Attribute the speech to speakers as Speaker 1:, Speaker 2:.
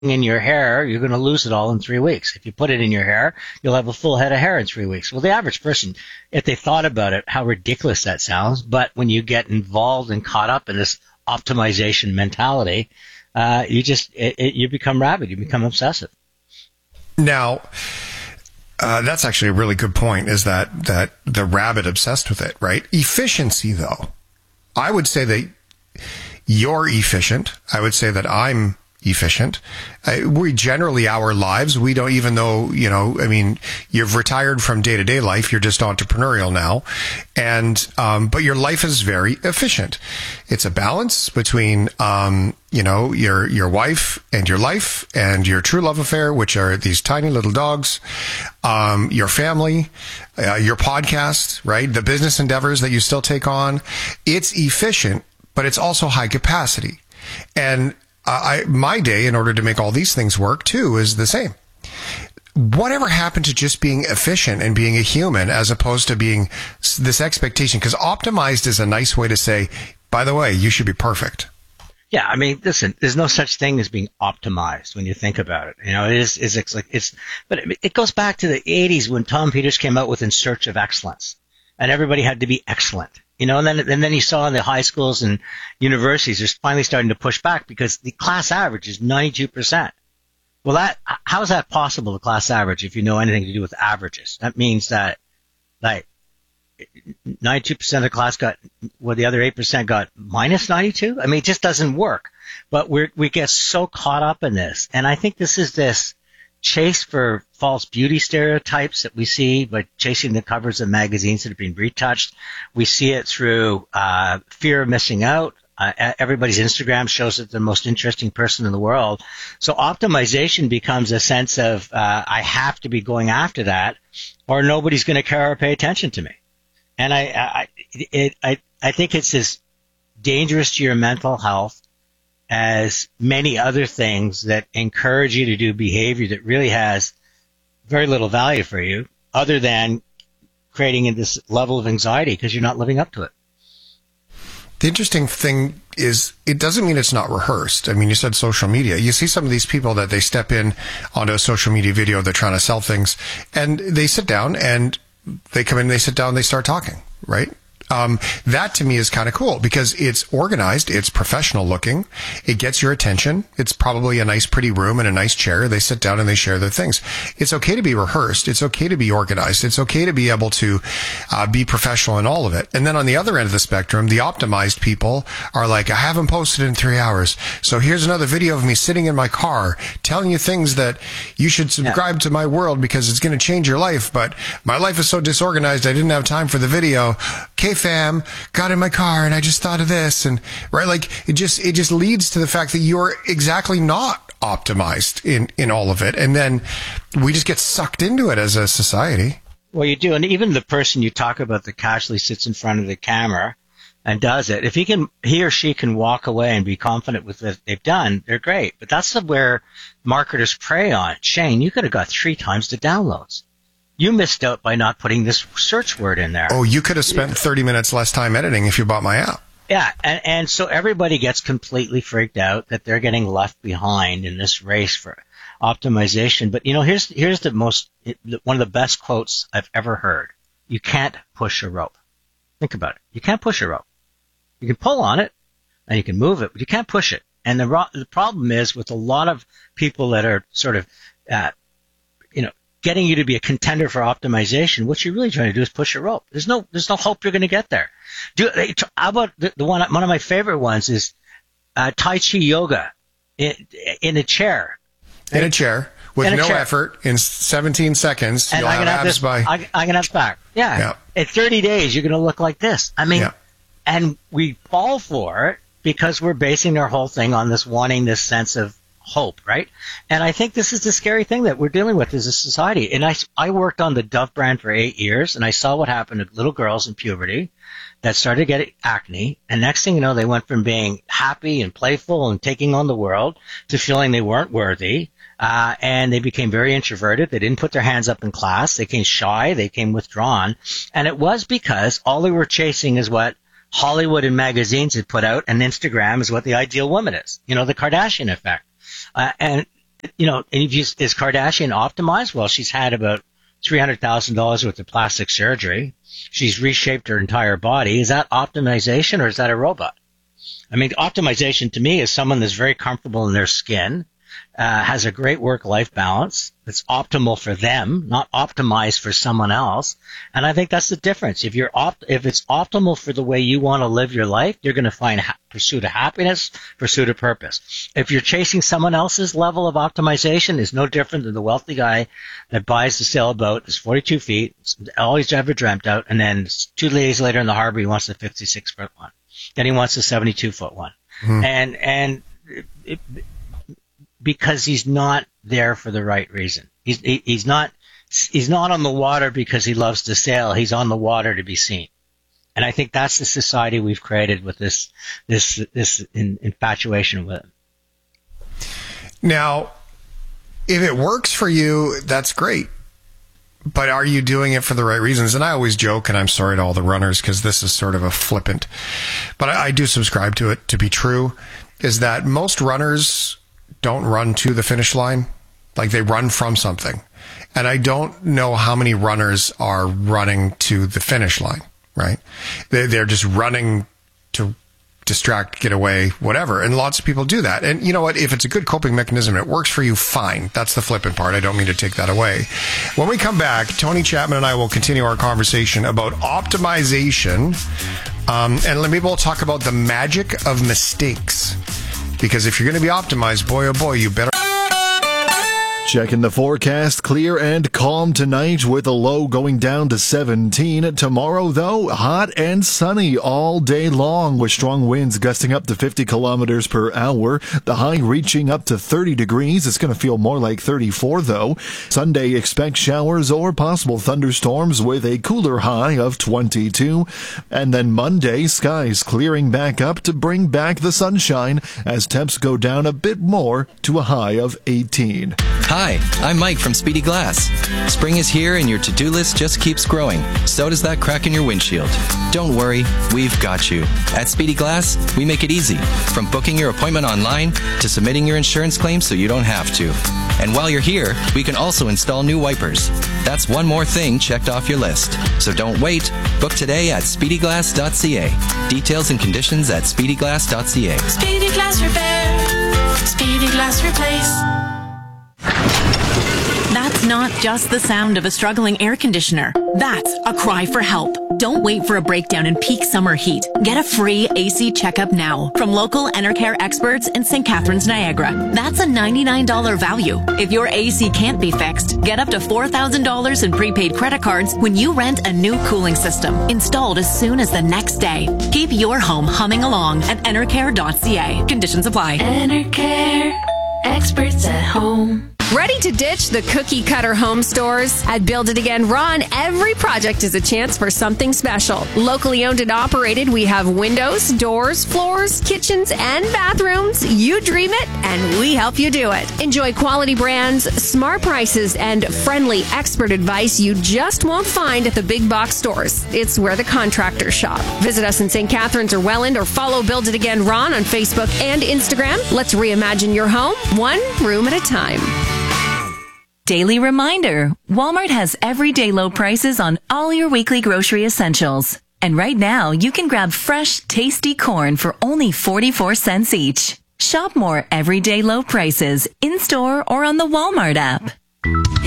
Speaker 1: in your hair, you're going to lose it all in 3 weeks. If you put it in your hair, you'll have a full head of hair in 3 weeks. Well, the average person, if they thought about it, how ridiculous that sounds. But when you get involved and caught up in this optimization mentality, you become rabid. You become obsessive.
Speaker 2: Now, that's actually a really good point, is that the rabid obsessed with it, right? Efficiency, though. I would say that you're efficient. I would say that I'm efficient. We generally, our lives, we don't even though, I mean, you've retired from day-to-day life. You're just entrepreneurial now. And, but your life is very efficient. It's a balance between, your wife and your life and your true love affair, which are these tiny little dogs, your family, your podcast, right? The business endeavors that you still take on. It's efficient, but it's also high capacity. And my day, in order to make all these things work too, is the same. Whatever happened to just being efficient and being a human as opposed to being this expectation? Because optimized is a nice way to say, by the way, you should be perfect.
Speaker 1: Yeah, I mean, listen, there's no such thing as being optimized when you think about it. But it goes back to the 80s when Tom Peters came out with In Search of Excellence, and everybody had to be excellent. And then you saw in the high schools and universities, they're finally starting to push back because the class average is 92%. Well, how is that possible, the class average, if you know anything to do with averages? That means that, like, 92% of the class got, the other 8% got minus 92? I mean, it just doesn't work. But we get so caught up in this. And I think this is this chase for false beauty stereotypes that we see by chasing the covers of magazines that have been retouched. We see it through fear of missing out. Everybody's Instagram shows that they're the most interesting person in the world. So optimization becomes a sense of I have to be going after that, or nobody's going to care or pay attention to me. And I think it's as dangerous to your mental health as many other things that encourage you to do behavior that really has very little value for you, other than creating this level of anxiety because you're not living up to it.
Speaker 2: The interesting thing is it doesn't mean it's not rehearsed. I mean, you said social media. You see some of these people that they step in onto a social media video, they're trying to sell things, and they sit down and they come in, they sit down, they start talking, right? That to me is kind of cool because it's organized, it's professional looking, it gets your attention. It's probably a nice, pretty room and a nice chair. They sit down and they share their things. It's okay to be rehearsed. It's okay to be organized. It's okay to be able to be professional in all of it. And then on the other end of the spectrum, the optimized people are like, I haven't posted in 3 hours. So here's another video of me sitting in my car telling you things that you should subscribe to my world because it's going to change your life. But my life is so disorganized, I didn't have time for the video. Okay, fam, got in my car and I just thought of this, and right, like it just leads to the fact that you're exactly not optimized in all of it, and then we just get sucked into it as a society.
Speaker 1: Well, you do, and even the person you talk about that casually sits in front of the camera and does it, if he or she can walk away and be confident with what they've done, they're great. But that's where marketers prey on. Shane, you could have got 3 times the downloads. You missed out by not putting this search word in there.
Speaker 2: Oh, you could have spent 30 minutes less time editing if you bought my app.
Speaker 1: Yeah, and so everybody gets completely freaked out that they're getting left behind in this race for optimization. But, here's one of the best quotes I've ever heard. You can't push a rope. Think about it. You can't push a rope. You can pull on it and you can move it, but you can't push it. And the problem is with a lot of people that are sort of, getting you to be a contender for optimization, what you're really trying to do is push a rope. There's no hope you're going to get there. How about one of my favorite ones is Tai Chi yoga in a chair.
Speaker 2: In a chair with no effort in 17 seconds.
Speaker 1: And
Speaker 2: you'll have abs
Speaker 1: I can have back. Yeah. In 30 days, you're going to look like this. I mean, and we fall for it because we're basing our whole thing on this wanting this sense of hope, right? And I think this is the scary thing that we're dealing with as a society. And I worked on the Dove brand for 8 years, and I saw what happened to little girls in puberty that started getting acne. And next thing you know, they went from being happy and playful and taking on the world to feeling they weren't worthy. And they became very introverted. They didn't put their hands up in class. They became shy. They became withdrawn. And it was because all they were chasing is what Hollywood and magazines had put out, and Instagram is what the ideal woman is. The Kardashian effect. And You know, and is Kardashian optimized? Well, she's had about $300,000 worth of plastic surgery. She's reshaped her entire body. Is that optimization or is that a robot? I mean, optimization to me is someone that's very comfortable in their skin, has a great work-life balance that's optimal for them, not optimized for someone else. And I think that's the difference. If it's optimal for the way you want to live your life, you're going to find pursuit of happiness, pursuit of purpose. If you're chasing someone else's level of optimization, is no different than the wealthy guy that buys the sailboat that's 42 feet, all he's ever dreamt out, and then 2 days later in the harbor, he wants a 56-foot one. Then he wants a 72-foot one. And because he's not there for the right reason. He's not on the water because he loves to sail. He's on the water to be seen. And I think that's the society we've created with this infatuation with him.
Speaker 2: Now, if it works for you, that's great. But are you doing it for the right reasons? And I always joke, and I'm sorry to all the runners because this is sort of a flippant, but I do subscribe to it to be true, is that most runners don't run to the finish line. Like, they run from something. And I don't know how many runners are running to the finish line, right? They're just running to distract, get away, whatever. And lots of people do that. And you know what? If it's a good coping mechanism, it works for you, fine. That's the flippant part. I don't mean to take that away. When we come back, Tony Chapman and I will continue our conversation about optimization. And maybe we'll talk about the magic of mistakes. Because if you're going to be optimized, boy, oh boy, you better...
Speaker 3: Checking the forecast, clear and calm tonight with a low going down to 17. Tomorrow, though, hot and sunny all day long with strong winds gusting up to 50 kilometers per hour. The high reaching up to 30 degrees. It's going to feel more like 34, though. Sunday, expect showers or possible thunderstorms with a cooler high of 22. And then Monday, skies clearing back up to bring back the sunshine as temps go down a bit more to a high of 18.
Speaker 4: Hi, I'm Mike from Speedy Glass. Spring is here and your to-do list just keeps growing. So does that crack in your windshield. Don't worry, we've got you. At Speedy Glass, we make it easy. From booking your appointment online to submitting your insurance claim so you don't have to. And while you're here, we can also install new wipers. That's one more thing checked off your list. So don't wait. Book today at speedyglass.ca. Details and conditions at speedyglass.ca.
Speaker 5: Speedy Glass Repair. Speedy Glass Replace. That's not just the sound of a struggling air conditioner. That's a cry for help. Don't wait for a breakdown in peak summer heat. Get a free AC checkup now from local Enercare experts in St. Catharines, Niagara. That's a $99 value. If your AC can't be fixed, get up to $4,000 in prepaid credit cards when you rent a new cooling system, installed as soon as the next day. Keep your home humming along at enercare.ca. Conditions apply. Enercare. Experts at home.
Speaker 6: Ready to ditch the cookie-cutter home stores? At Build It Again Ron, every project is a chance for something special. Locally owned and operated, we have windows, doors, floors, kitchens, and bathrooms. You dream it, and we help you do it. Enjoy quality brands, smart prices, and friendly expert advice you just won't find at the big box stores. It's where the contractors shop. Visit us in St. Catharines or Welland, or follow Build It Again Ron on Facebook and Instagram. Let's reimagine your home, one room at a time.
Speaker 7: Daily reminder, Walmart has everyday low prices on all your weekly grocery essentials. And right now, you can grab fresh, tasty corn for only 44 cents each. Shop more everyday low prices in-store or on the Walmart app.